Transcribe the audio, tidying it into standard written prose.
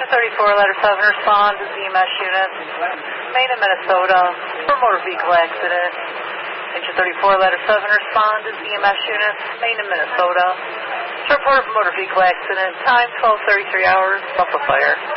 Engine 34, letter 7, respond to EMS unit. Maine in Minnesota for motor vehicle accident. Engine 34, letter 7, respond to EMS unit. Maine in Minnesota. Report of motor vehicle accident. Time 12:33 hours. Buffalo Fire.